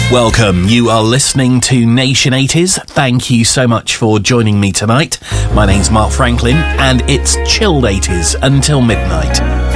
Welcome. You are listening to Nation 80s. Thank you so much for joining me tonight. My name's Mark Franklin, and it's chilled 80s until midnight.